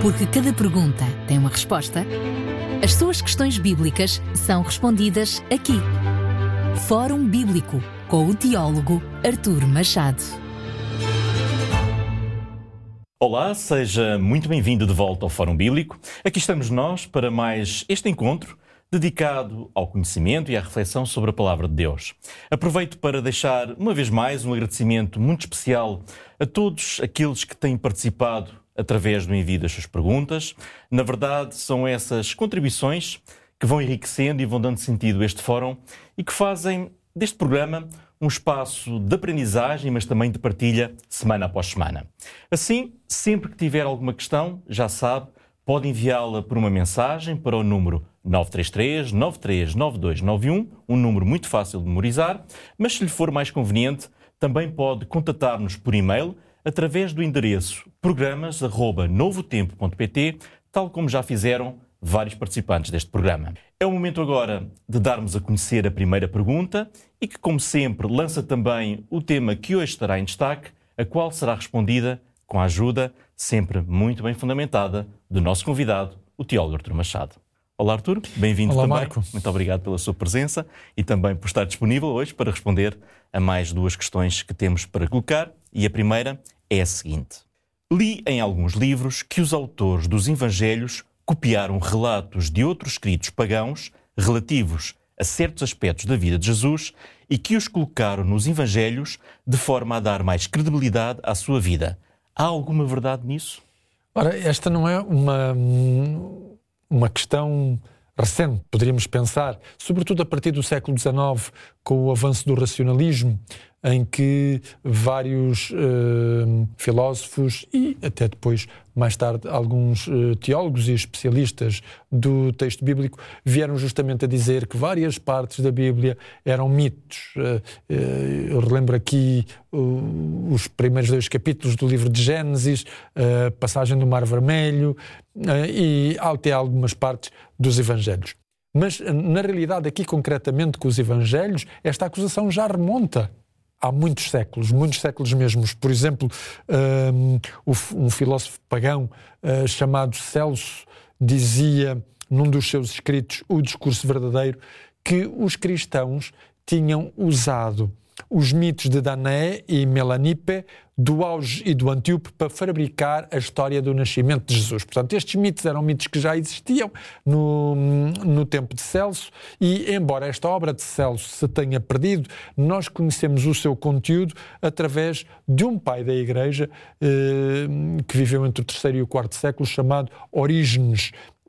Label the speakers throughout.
Speaker 1: Porque cada pergunta tem uma resposta, as suas questões bíblicas são respondidas aqui. Fórum Bíblico, com o teólogo Artur Machado.
Speaker 2: Olá, seja muito bem-vindo de volta ao Fórum Bíblico. Aqui estamos nós para mais este encontro dedicado ao conhecimento e à reflexão sobre a Palavra de Deus. Aproveito para deixar uma vez mais um agradecimento muito especial a todos aqueles que têm participado através do envio das suas perguntas. Na verdade, são essas contribuições que vão enriquecendo e vão dando sentido a este fórum e que fazem deste programa um espaço de aprendizagem, mas também de partilha, semana após semana. Assim, sempre que tiver alguma questão, já sabe, pode enviá-la por uma mensagem para o número 933-939291, um número muito fácil de memorizar, mas se lhe for mais conveniente, também pode contatar-nos por e-mail através do endereço programas@novotempo.pt, tal como já fizeram vários participantes deste programa. É o momento agora de darmos a conhecer a primeira pergunta e que, como sempre, lança também o tema que hoje estará em destaque, a qual será respondida com a ajuda, sempre muito bem fundamentada, do nosso convidado, o teólogo Artur Machado. Olá, Artur, bem-vindo.
Speaker 3: Olá,
Speaker 2: também.
Speaker 3: Marco.
Speaker 2: Muito obrigado pela sua presença e também por estar disponível hoje para responder a mais duas questões que temos para colocar. E a primeira é a seguinte. Li em alguns livros que os autores dos Evangelhos copiaram relatos de outros escritos pagãos relativos a certos aspectos da vida de Jesus e que os colocaram nos Evangelhos de forma a dar mais credibilidade à sua vida. Há alguma verdade nisso?
Speaker 3: Ora, esta não é uma questão recente, poderíamos pensar, sobretudo a partir do século XIX, com o avanço do racionalismo, em que vários filósofos e até depois, mais tarde, alguns teólogos e especialistas do texto bíblico vieram justamente a dizer que várias partes da Bíblia eram mitos. Eu relembro aqui os primeiros 2 capítulos do livro de Gênesis, a passagem do Mar Vermelho e até algumas partes dos Evangelhos. Mas, na realidade, aqui concretamente com os Evangelhos, esta acusação já remonta há muitos séculos mesmos. Por exemplo, um filósofo pagão chamado Celso dizia, num dos seus escritos, O Discurso Verdadeiro, que os cristãos tinham usado os mitos de Danaé e Melanippe, do Auge e do Antíope, para fabricar a história do nascimento de Jesus. Portanto, estes mitos eram mitos que já existiam no tempo de Celso e, embora esta obra de Celso se tenha perdido, nós conhecemos o seu conteúdo através de um pai da Igreja que viveu entre o III e o IV século, chamado Orígenes,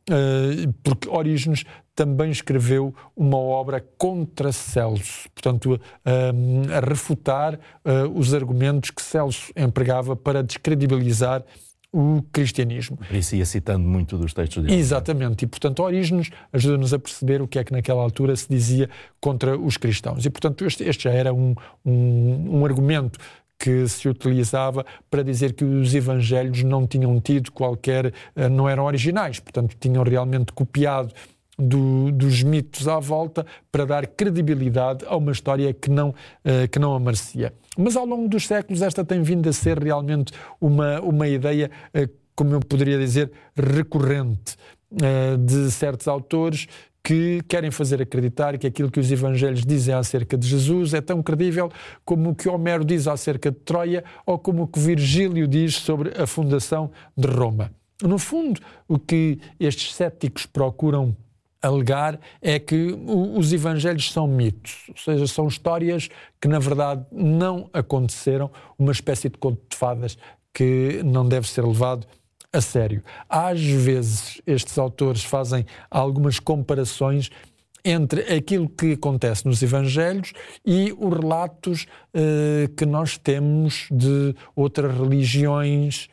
Speaker 3: porque Orígenes também escreveu uma obra contra Celso, portanto, a refutar os argumentos que Celso empregava para descredibilizar o cristianismo.
Speaker 2: Por isso ia citando muito dos textos dele.
Speaker 3: Exatamente, e portanto Orígenes ajuda-nos a perceber o que é que naquela altura se dizia contra os cristãos. E portanto este já era um argumento que se utilizava para dizer que os Evangelhos não tinham tido não eram originais, portanto tinham realmente copiado dos mitos à volta para dar credibilidade a uma história que não a merecia. Mas ao longo dos séculos esta tem vindo a ser realmente uma ideia, como eu poderia dizer, recorrente de certos autores que querem fazer acreditar que aquilo que os Evangelhos dizem acerca de Jesus é tão credível como o que Homero diz acerca de Troia ou como o que Virgílio diz sobre a fundação de Roma. No fundo, o que estes céticos procuram alegar é que os Evangelhos são mitos, ou seja, são histórias que na verdade não aconteceram, uma espécie de conto de fadas que não deve ser levado a sério. Às vezes estes autores fazem algumas comparações entre aquilo que acontece nos Evangelhos e os relatos que nós temos de outras religiões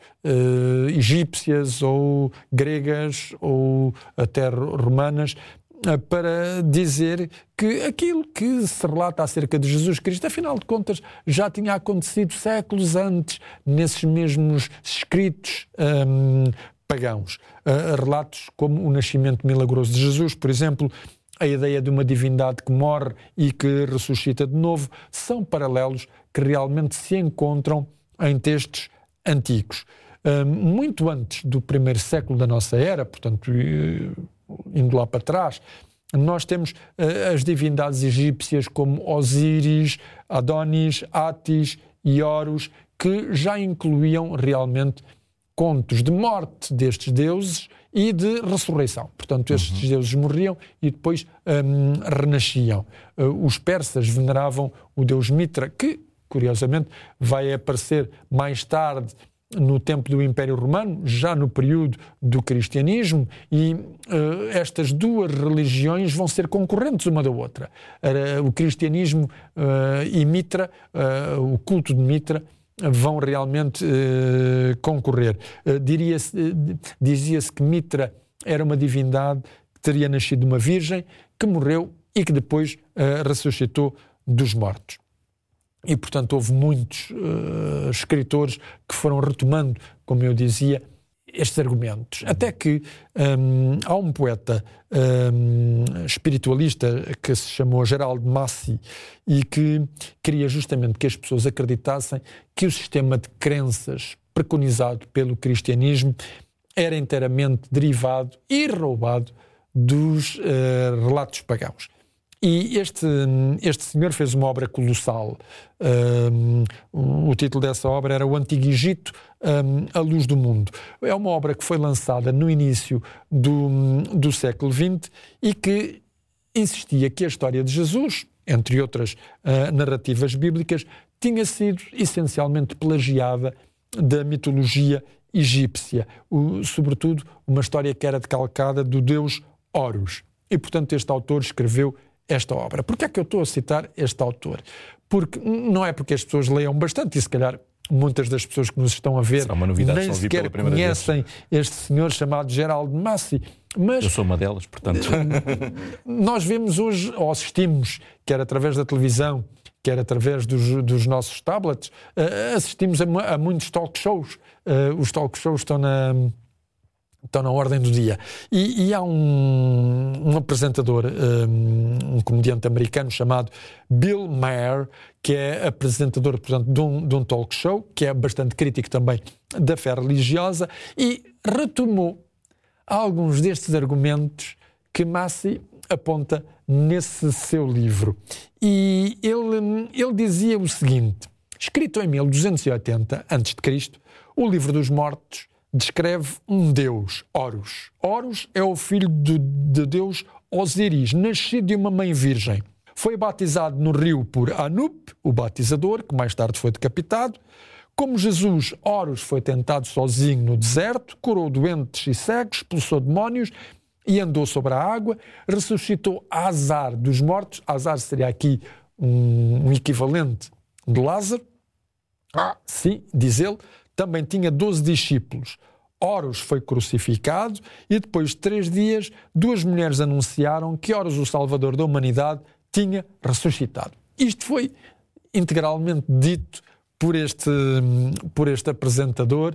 Speaker 3: egípcias ou gregas ou até romanas, para dizer que aquilo que se relata acerca de Jesus Cristo, afinal de contas, já tinha acontecido séculos antes, nesses mesmos escritos pagãos. Relatos como o nascimento milagroso de Jesus, por exemplo, a ideia de uma divindade que morre e que ressuscita de novo, são paralelos que realmente se encontram em textos antigos. muito antes do primeiro século da nossa era, portanto, indo lá para trás, nós temos as divindades egípcias como Osíris, Adonis, Atis e Horus, que já incluíam realmente contos de morte destes deuses e de ressurreição. Portanto, estes deuses morriam e depois renasciam. Os persas veneravam o deus Mitra, que, curiosamente, vai aparecer mais tarde no tempo do Império Romano, já no período do cristianismo, e estas duas religiões vão ser concorrentes uma da outra. O cristianismo e Mitra, o culto de Mitra, vão realmente concorrer. Dizia-se que Mitra era uma divindade que teria nascido de uma virgem, que morreu e que depois ressuscitou dos mortos. E, portanto, houve muitos escritores que foram retomando, como eu dizia, estes argumentos. Até que há um poeta espiritualista que se chamou Gerald Massey e que queria justamente que as pessoas acreditassem que o sistema de crenças preconizado pelo cristianismo era inteiramente derivado e roubado dos relatos pagãos. E este senhor fez uma obra colossal. O título dessa obra era O Antigo Egito, a Luz do Mundo. É uma obra que foi lançada no início do século XX e que insistia que a história de Jesus, entre outras narrativas bíblicas, tinha sido essencialmente plagiada da mitologia egípcia, sobretudo uma história que era decalcada do deus Horus. E, portanto, este autor escreveu esta obra. Porquê é que eu estou a citar este autor? Porque não é porque as pessoas leiam bastante, e se calhar muitas das pessoas que nos estão a ver nem sequer conhecem este senhor chamado Gerald Massey. Mas
Speaker 2: eu sou uma delas, portanto.
Speaker 3: Nós vemos hoje, ou assistimos, quer através da televisão, quer através dos nossos tablets, assistimos a muitos talk shows. Os talk shows estão na ordem do dia. E há um apresentador, um comediante americano chamado Bill Maher, que é apresentador, portanto, de um talk show, que é bastante crítico também da fé religiosa, e retomou alguns destes argumentos que Massey aponta nesse seu livro. E ele dizia o seguinte: escrito em 1280 a.C., o Livro dos Mortos descreve um deus, Horus. Horus é o filho de Deus Osíris, nascido de uma mãe virgem. Foi batizado no rio por Anup, o batizador, que mais tarde foi decapitado. Como Jesus, Horus foi tentado sozinho no deserto, curou doentes e cegos, expulsou demónios e andou sobre a água, ressuscitou Azar dos mortos. Azar seria aqui um equivalente de Lázaro. Sim, diz ele, também tinha 12 discípulos. Horus foi crucificado e depois de 3 dias, 2 mulheres anunciaram que Horus, o Salvador da humanidade, tinha ressuscitado. Isto foi integralmente dito por este apresentador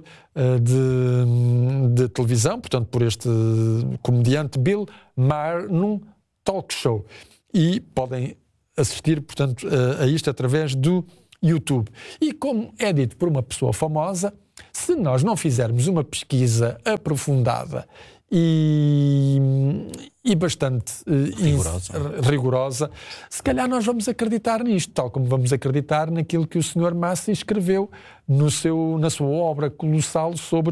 Speaker 3: de televisão, portanto, por este comediante Bill Maher, num talk show. E podem assistir, portanto, a isto através do YouTube. E como é dito por uma pessoa famosa, se nós não fizermos uma pesquisa aprofundada e bastante rigorosa, se calhar nós vamos acreditar nisto, tal como vamos acreditar naquilo que o Sr. Massey escreveu na sua obra colossal sobre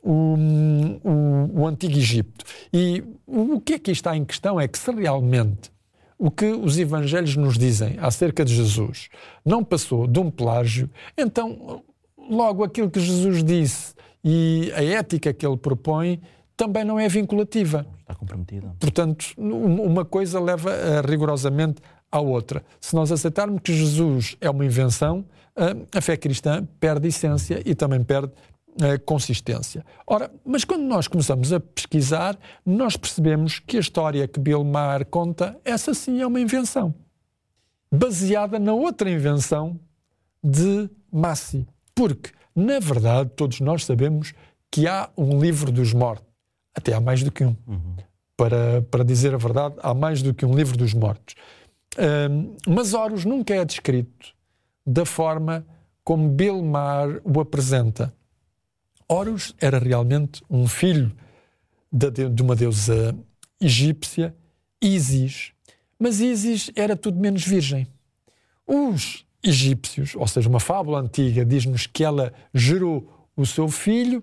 Speaker 3: o Antigo Egito. E o que aqui está em questão é que se realmente o que os evangelhos nos dizem acerca de Jesus não passou de um plágio, então logo aquilo que Jesus disse e a ética que ele propõe também não é vinculativa.
Speaker 2: Está comprometida.
Speaker 3: Portanto, uma coisa leva rigorosamente à outra. Se nós aceitarmos que Jesus é uma invenção, a fé cristã perde essência e também perde consistência. Ora, mas quando nós começamos a pesquisar, nós percebemos que a história que Bill Maher conta, essa sim é uma invenção, baseada na outra invenção de Massey. Porque, na verdade, todos nós sabemos que há um livro dos mortos. Até há mais do que um. Para dizer a verdade, há mais do que um livro dos mortos. Mas Horus nunca é descrito da forma como Bill Maher o apresenta. Horus era realmente um filho de uma deusa egípcia, Ísis. Mas Ísis era tudo menos virgem. Os egípcios, ou seja, uma fábula antiga, diz-nos que ela gerou o seu filho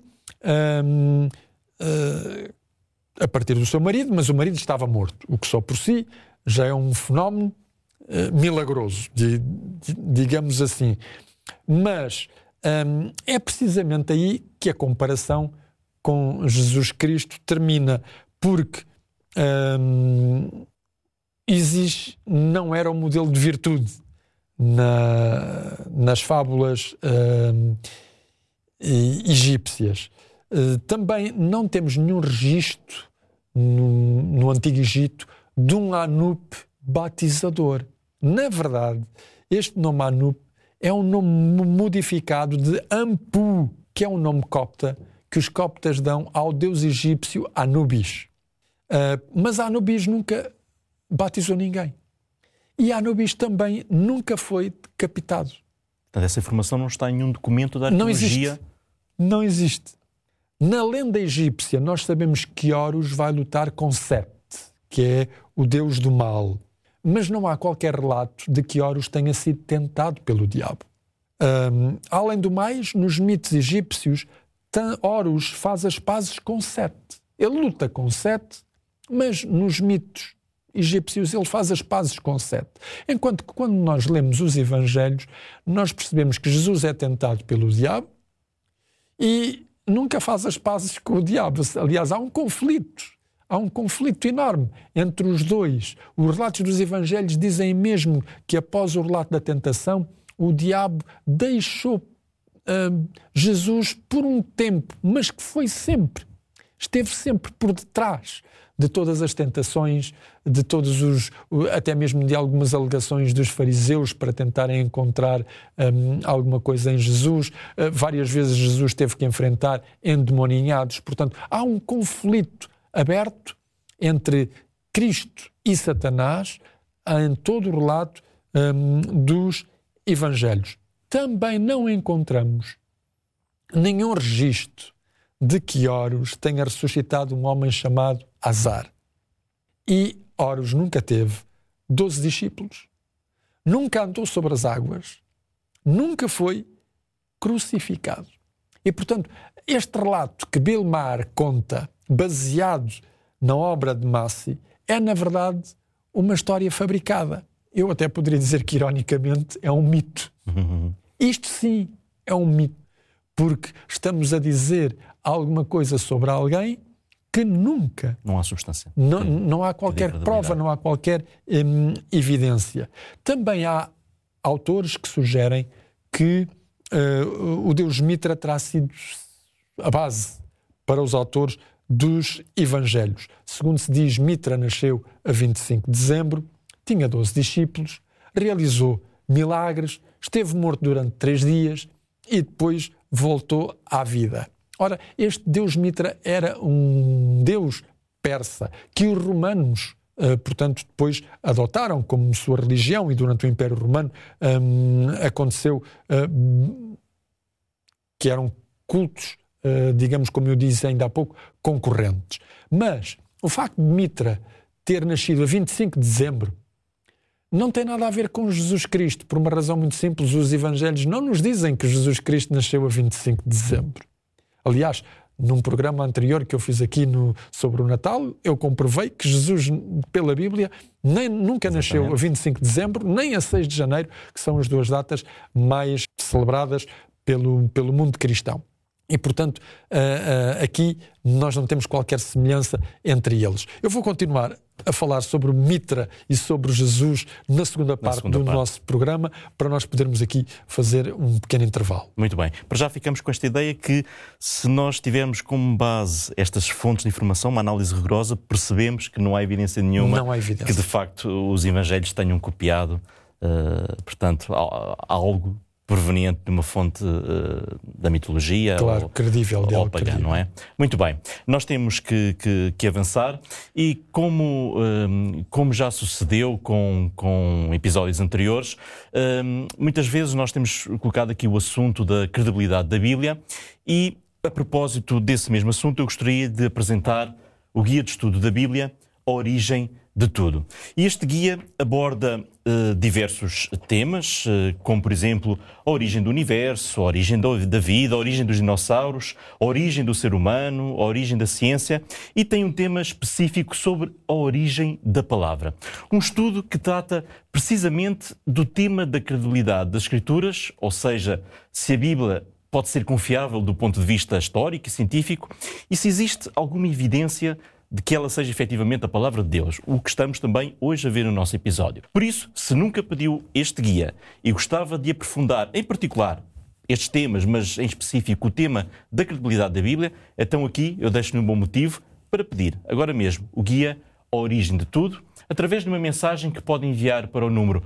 Speaker 3: a partir do seu marido, mas o marido estava morto, o que só por si já é um fenómeno milagroso, digamos assim. Mas é precisamente aí que a comparação com Jesus Cristo termina, porque Ísis não era o modelo de virtude nas fábulas egípcias. Também não temos nenhum registro no Antigo Egito de um Anup batizador. Na verdade, este nome Anup é um nome modificado de Ampu, que é um nome copta que os coptas dão ao deus egípcio Anubis. Mas Anubis nunca batizou ninguém. E Anubis também nunca foi decapitado.
Speaker 2: Portanto, essa informação não está em nenhum documento da arqueologia?
Speaker 3: Não existe. Na lenda egípcia, nós sabemos que Horus vai lutar com Set, que é o deus do mal. Mas não há qualquer relato de que Horus tenha sido tentado pelo diabo. Além do mais, nos mitos egípcios, Horus faz as pazes com Set. Ele luta com Set, mas nos mitos egípcios ele faz as pazes com Set. Enquanto que quando nós lemos os Evangelhos, nós percebemos que Jesus é tentado pelo diabo e nunca faz as pazes com o diabo. Aliás, há um conflito enorme entre os dois. Os relatos dos Evangelhos dizem mesmo que após o relato da tentação, o diabo deixou Jesus por um tempo, mas que esteve sempre por detrás de todas as tentações, de até mesmo de algumas alegações dos fariseus para tentarem encontrar alguma coisa em Jesus. Várias vezes Jesus teve que enfrentar endemoninhados. Portanto, há um conflito aberto entre Cristo e Satanás em todo o relato dos Evangelhos. Também não encontramos nenhum registro de que Horus tenha ressuscitado um homem chamado Azar. E Horus nunca teve 12 discípulos, nunca andou sobre as águas, nunca foi crucificado. E, portanto, este relato que Bilmar conta, baseado na obra de Massi, é, na verdade, uma história fabricada. Eu até poderia dizer que, ironicamente, é um mito. Isto sim é um mito, porque estamos a dizer alguma coisa sobre alguém que nunca...
Speaker 2: Não há substância.
Speaker 3: Não há qualquer prova, não há qualquer evidência. Também há autores que sugerem que o deus Mitra terá sido a base para os autores dos Evangelhos. Segundo se diz, Mitra nasceu a 25 de dezembro, tinha 12 discípulos, realizou milagres, esteve morto durante 3 dias e depois voltou à vida. Ora, este deus Mitra era um deus persa que os romanos, portanto, depois adotaram como sua religião, e durante o Império Romano aconteceu que eram cultos, digamos, como eu disse ainda há pouco, concorrentes. Mas o facto de Mitra ter nascido a 25 de dezembro não tem nada a ver com Jesus Cristo, por uma razão muito simples. Os Evangelhos não nos dizem que Jesus Cristo nasceu a 25 de dezembro. Aliás, num programa anterior que eu fiz aqui sobre o Natal, eu comprovei que Jesus, pela Bíblia, nunca nasceu a 25 de dezembro, nem a 6 de janeiro, que são as 2 datas mais celebradas pelo mundo cristão. E, portanto, aqui nós não temos qualquer semelhança entre eles. Eu vou continuar a falar sobre o Mitra e sobre Jesus na segunda parte do nosso programa, para nós podermos aqui fazer um pequeno intervalo.
Speaker 2: Muito bem. Para já ficamos com esta ideia que, se nós tivermos como base estas fontes de informação, uma análise rigorosa, percebemos que não há evidência nenhuma que, de facto, os Evangelhos tenham copiado, portanto, algo proveniente de uma fonte da mitologia,
Speaker 3: claro, credível,
Speaker 2: ou pagã, não é? Muito bem. Nós temos que avançar e como já sucedeu com episódios anteriores, muitas vezes nós temos colocado aqui o assunto da credibilidade da Bíblia e a propósito desse mesmo assunto, eu gostaria de apresentar o Guia de Estudo da Bíblia, A Origem de Tudo. E este guia aborda diversos temas, como, por exemplo, a origem do universo, a origem da vida, a origem dos dinossauros, a origem do ser humano, a origem da ciência, e tem um tema específico sobre a origem da palavra. Um estudo que trata precisamente do tema da credibilidade das Escrituras, ou seja, se a Bíblia pode ser confiável do ponto de vista histórico e científico, e se existe alguma evidência de que ela seja efetivamente a palavra de Deus, o que estamos também hoje a ver no nosso episódio. Por isso, se nunca pediu este guia e gostava de aprofundar, em particular, estes temas, mas em específico o tema da credibilidade da Bíblia, então aqui eu deixo-lhe um bom motivo para pedir, agora mesmo, o guia A Origem de Tudo, através de uma mensagem que pode enviar para o número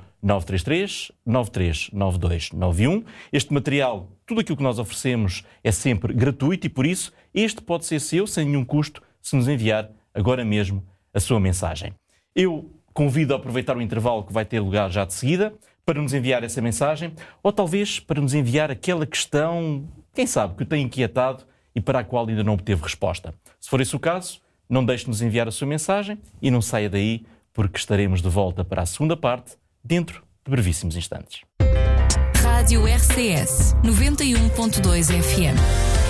Speaker 2: 933-939291. Este material, tudo aquilo que nós oferecemos é sempre gratuito e, por isso, este pode ser seu, sem nenhum custo, se nos enviar agora mesmo a sua mensagem. Eu convido a aproveitar o intervalo que vai ter lugar já de seguida para nos enviar essa mensagem ou talvez para nos enviar aquela questão, quem sabe, que o tem inquietado e para a qual ainda não obteve resposta. Se for esse o caso, não deixe de nos enviar a sua mensagem e não saia daí porque estaremos de volta para a segunda parte dentro de brevíssimos instantes.
Speaker 1: Rádio RCS 91.2 FM.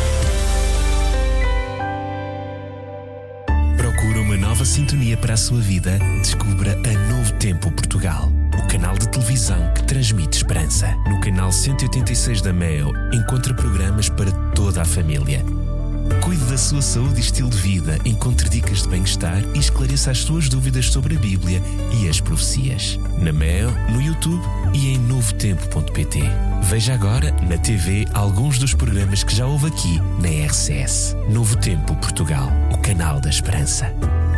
Speaker 4: Uma nova sintonia para a sua vida? Descubra a Novo Tempo Portugal, o canal de televisão que transmite esperança. No canal 186 da MEO, encontra programas para toda a família. Cuide da sua saúde e estilo de vida, encontre dicas de bem-estar e esclareça as suas dúvidas sobre a Bíblia e as profecias. Na MEO, no YouTube e em novotempo.pt. Veja agora, na TV, alguns dos programas que já houve aqui na RCS. Novo Tempo Portugal, o canal da esperança.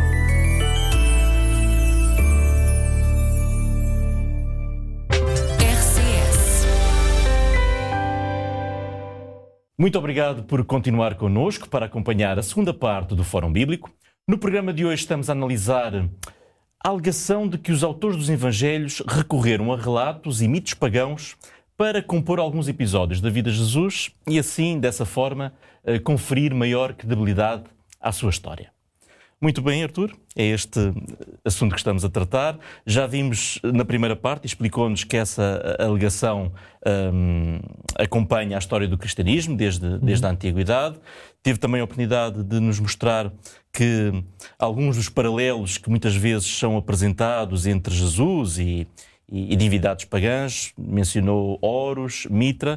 Speaker 2: Muito obrigado por continuar connosco para acompanhar a segunda parte do Fórum Bíblico. No programa de hoje estamos a analisar a alegação de que os autores dos Evangelhos recorreram a relatos e mitos pagãos para compor alguns episódios da vida de Jesus e assim, dessa forma, conferir maior credibilidade à sua história. Muito bem, Artur, é este assunto que estamos a tratar. Já vimos na primeira parte, explicou-nos que essa alegação acompanha a história do cristianismo desde a Antiguidade. Teve também a oportunidade de nos mostrar que alguns dos paralelos que muitas vezes são apresentados entre Jesus e divindades pagãs, mencionou Horus, Mitra.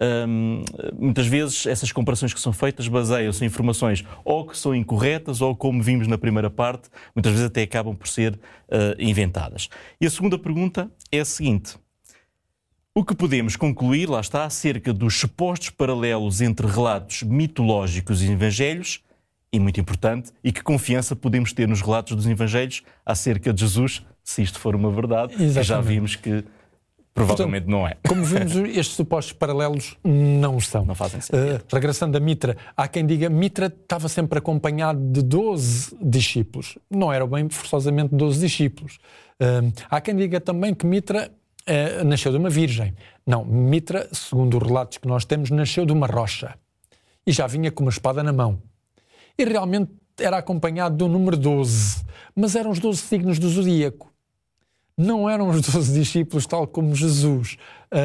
Speaker 2: Muitas vezes essas comparações que são feitas baseiam-se em informações ou que são incorretas ou, como vimos na primeira parte, muitas vezes até acabam por ser inventadas. E a segunda pergunta é a seguinte: o que podemos concluir, lá está, acerca dos supostos paralelos entre relatos mitológicos e evangelhos, e muito importante, e que confiança podemos ter nos relatos dos evangelhos acerca de Jesus, se isto for uma verdade, que já vimos que provavelmente não é.
Speaker 3: Como vimos, estes supostos paralelos não são.
Speaker 2: Não fazem sentido.
Speaker 3: Regressando a Mitra, há quem diga que Mitra estava sempre acompanhado de 12 discípulos. Não eram bem forçosamente 12 discípulos. Há quem diga também que Mitra nasceu de uma virgem. Não, Mitra, segundo os relatos que nós temos, nasceu de uma rocha. E já vinha com uma espada na mão. E realmente era acompanhado do número 12. Mas eram os 12 signos do zodíaco. Não eram os 12 discípulos tal como Jesus.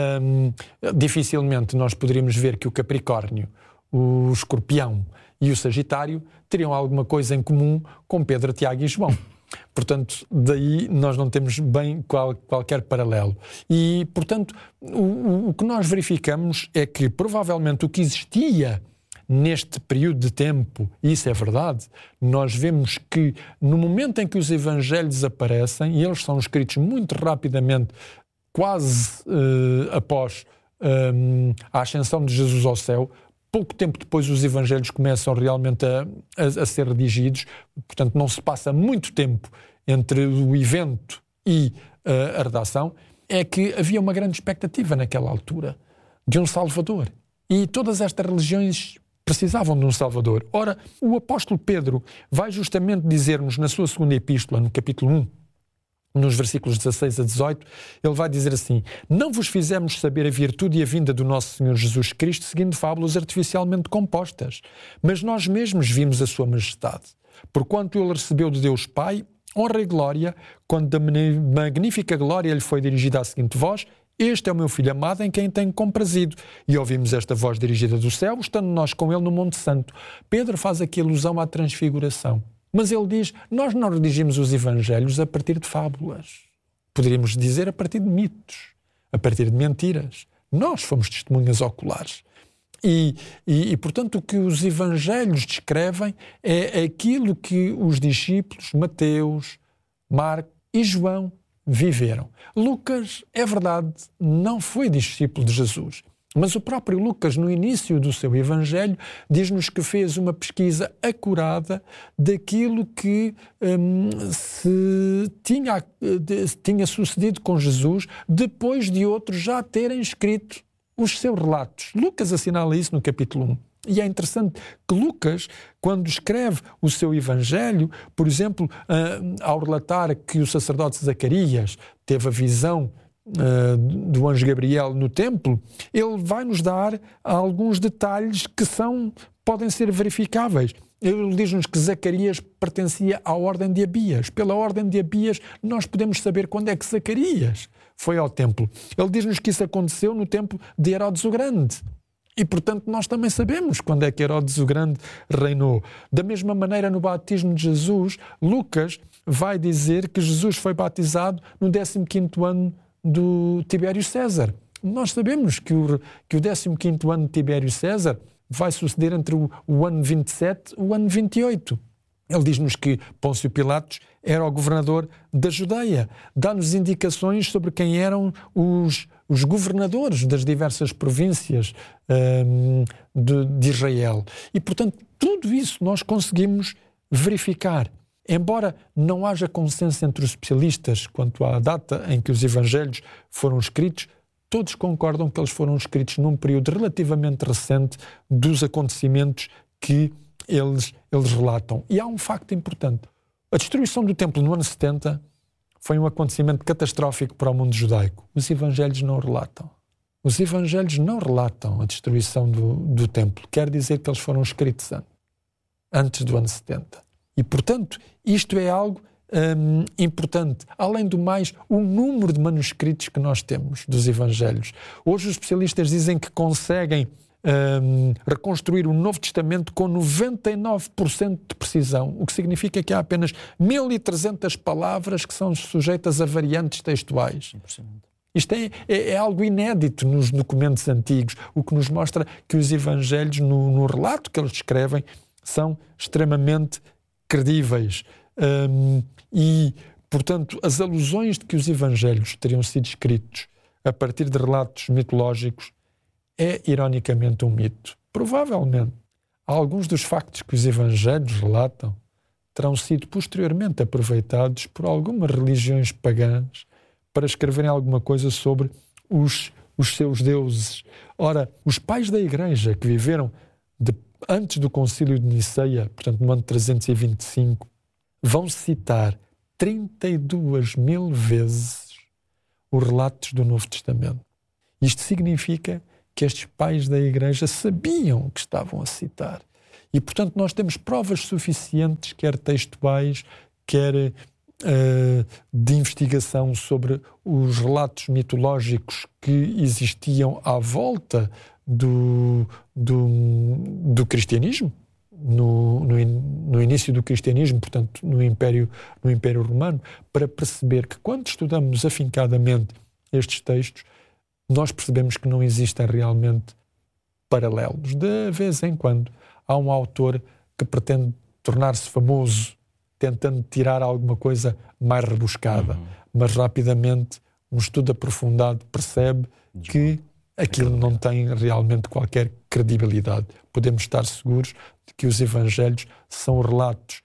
Speaker 3: Dificilmente nós poderíamos ver que o Capricórnio, o Escorpião e o Sagitário teriam alguma coisa em comum com Pedro, Tiago e João. Portanto, daí nós não temos bem qualquer paralelo. E, portanto, o que nós verificamos é que provavelmente o que existia neste período de tempo, e isso é verdade, nós vemos que no momento em que os evangelhos aparecem, e eles são escritos muito rapidamente, quase após a ascensão de Jesus ao céu, pouco tempo depois os evangelhos começam realmente a ser redigidos, portanto não se passa muito tempo entre o evento e a redação, é que havia uma grande expectativa naquela altura de um Salvador. E todas estas religiões precisavam de um Salvador. Ora, o apóstolo Pedro vai justamente dizer-nos na sua segunda epístola, no capítulo 1, nos versículos 16 a 18, ele vai dizer assim: não vos fizemos saber a virtude e a vinda do nosso Senhor Jesus Cristo seguindo fábulas artificialmente compostas, mas nós mesmos vimos a sua majestade. Porquanto ele recebeu de Deus Pai honra e glória, quando da magnífica glória lhe foi dirigida a seguinte voz: este é o meu Filho amado em quem tenho comprazido. E ouvimos esta voz dirigida do céu, estando nós com ele no Monte Santo. Pedro faz aqui alusão à transfiguração. Mas ele diz: nós não redigimos os evangelhos a partir de fábulas. Poderíamos dizer a partir de mitos, a partir de mentiras. Nós fomos testemunhas oculares. E, portanto, o que os evangelhos descrevem é aquilo que os discípulos Mateus, Marcos e João viveram. Lucas, é verdade, não foi discípulo de Jesus, mas o próprio Lucas, no início do seu evangelho, diz-nos que fez uma pesquisa acurada daquilo que se tinha sucedido com Jesus depois de outros já terem escrito os seus relatos. Lucas assinala isso no capítulo 1. E é interessante que Lucas, quando escreve o seu evangelho, por exemplo, ao relatar que o sacerdote Zacarias teve a visão do anjo Gabriel no templo, ele vai nos dar alguns detalhes que podem ser verificáveis. Ele diz-nos que Zacarias pertencia à ordem de Abias. Pela ordem de Abias, nós podemos saber quando é que Zacarias foi ao templo. Ele diz-nos que isso aconteceu no tempo de Herodes o Grande. E, portanto, nós também sabemos quando é que Herodes o Grande reinou. Da mesma maneira, no batismo de Jesus, Lucas vai dizer que Jesus foi batizado no 15º ano do Tibério César. Nós sabemos que o 15º ano de Tibério César vai suceder entre o ano 27 e o ano 28. Ele diz-nos que Pôncio Pilatos era o governador da Judeia. Dá-nos indicações sobre quem eram os governadores das diversas províncias de Israel. E, portanto, tudo isso nós conseguimos verificar. Embora não haja consenso entre os especialistas quanto à data em que os evangelhos foram escritos, todos concordam que eles foram escritos num período relativamente recente dos acontecimentos que eles relatam. E há um facto importante. A destruição do templo no ano 70 foi um acontecimento catastrófico para o mundo judaico. Os evangelhos não relatam. Os evangelhos não relatam a destruição do templo. Quer dizer que eles foram escritos antes do ano 70. E, portanto, isto é algo importante. Além do mais, o número de manuscritos que nós temos dos evangelhos. Hoje os especialistas dizem que conseguem reconstruir o Novo Testamento com 99% de precisão, o que significa que há apenas 1.300 palavras que são sujeitas a variantes textuais. Isto é algo inédito nos documentos antigos, o que nos mostra que os evangelhos, no relato que eles descrevem, são extremamente credíveis. E, portanto, as alusões de que os evangelhos teriam sido escritos a partir de relatos mitológicos é, ironicamente, um mito. Provavelmente, alguns dos factos que os evangelhos relatam terão sido posteriormente aproveitados por algumas religiões pagãs para escreverem alguma coisa sobre os seus deuses. Ora, os pais da Igreja que viveram antes do Concílio de Niceia, portanto no ano 325, vão citar 32.000 vezes os relatos do Novo Testamento. Isto significa que estes pais da Igreja sabiam o que estavam a citar. E, portanto, nós temos provas suficientes, quer textuais, quer de investigação sobre os relatos mitológicos que existiam à volta do cristianismo, no início do cristianismo, portanto, no Império Romano, para perceber que quando estudamos afincadamente estes textos, nós percebemos que não existem realmente paralelos. De vez em quando há um autor que pretende tornar-se famoso tentando tirar alguma coisa mais rebuscada, mas rapidamente um estudo aprofundado percebe que aquilo não tem realmente qualquer credibilidade. Podemos estar seguros de que os evangelhos são relatos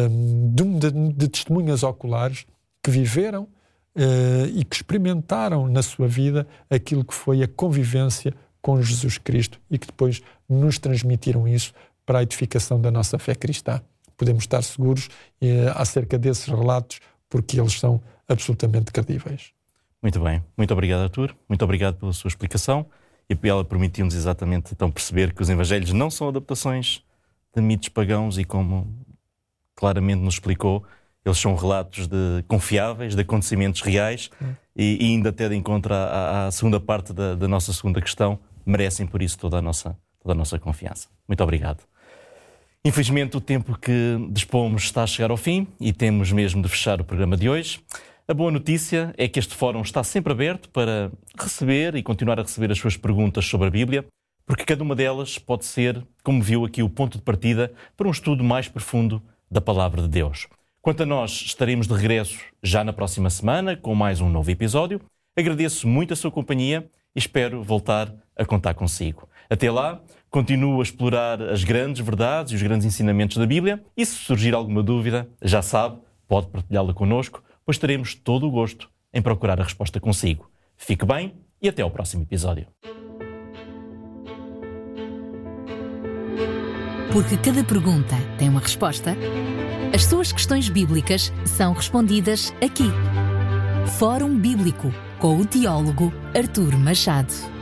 Speaker 3: de testemunhas oculares que viveram e que experimentaram na sua vida aquilo que foi a convivência com Jesus Cristo e que depois nos transmitiram isso para a edificação da nossa fé cristã. Podemos estar seguros acerca desses relatos porque eles são absolutamente credíveis.
Speaker 2: Muito bem. Muito obrigado, Artur. Muito obrigado pela sua explicação. E ela permitiu-nos exatamente então perceber que os Evangelhos não são adaptações de mitos pagãos e, como claramente nos explicou, eles são relatos confiáveis, de acontecimentos reais e ainda até de encontro à segunda parte da nossa segunda questão, merecem por isso toda a nossa confiança. Muito obrigado. Infelizmente o tempo que dispomos está a chegar ao fim e temos mesmo de fechar o programa de hoje. A boa notícia é que este fórum está sempre aberto para receber e continuar a receber as suas perguntas sobre a Bíblia, porque cada uma delas pode ser, como viu aqui, o ponto de partida para um estudo mais profundo da Palavra de Deus. Quanto a nós, estaremos de regresso já na próxima semana com mais um novo episódio. Agradeço muito a sua companhia e espero voltar a contar consigo. Até lá, continuo a explorar as grandes verdades e os grandes ensinamentos da Bíblia e se surgir alguma dúvida, já sabe, pode partilhá-la connosco, pois teremos todo o gosto em procurar a resposta consigo. Fique bem e até ao próximo episódio.
Speaker 1: Porque cada pergunta tem uma resposta, as suas questões bíblicas são respondidas aqui. Fórum Bíblico, com o teólogo Artur Machado.